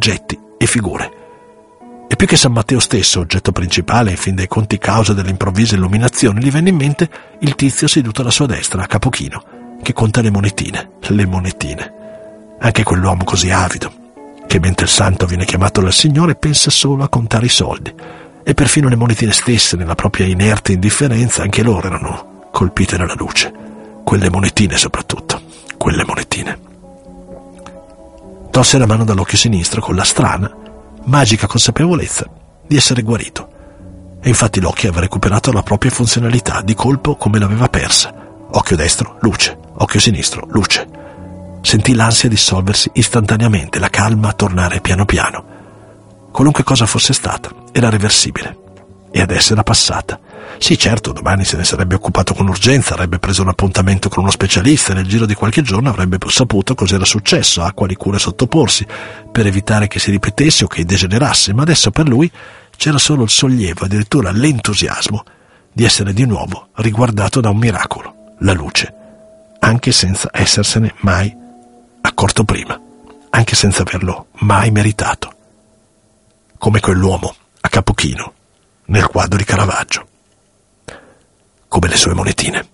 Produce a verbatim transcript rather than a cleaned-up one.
oggetti e figure. E più che San Matteo stesso, oggetto principale, in fin dei conti causa dell'improvvisa illuminazione, gli venne in mente il tizio seduto alla sua destra, a capo chino, che conta le monetine, le monetine. Anche quell'uomo così avido, che mentre il santo viene chiamato dal Signore pensa solo a contare i soldi, e perfino le monetine stesse, nella propria inerte indifferenza, anche loro erano colpite dalla luce. Quelle monetine soprattutto, quelle monetine. Tolse la mano dall'occhio sinistro con la strana, magica consapevolezza di essere guarito. E infatti l'occhio aveva recuperato la propria funzionalità, di colpo come l'aveva persa. Occhio destro, luce. Occhio sinistro, luce. Sentì l'ansia dissolversi istantaneamente, la calma tornare piano piano. Qualunque cosa fosse stata, era reversibile. E adesso era passata. Sì, certo, domani se ne sarebbe occupato con urgenza, avrebbe preso un appuntamento con uno specialista e nel giro di qualche giorno avrebbe saputo cosa era successo, a quali cure sottoporsi, per evitare che si ripetesse o che degenerasse, ma adesso per lui c'era solo il sollievo, addirittura l'entusiasmo, di essere di nuovo riguardato da un miracolo, la luce, anche senza essersene mai accorto prima, anche senza averlo mai meritato. Come quell'uomo a capo chino nel quadro di Caravaggio. Come le sue monetine.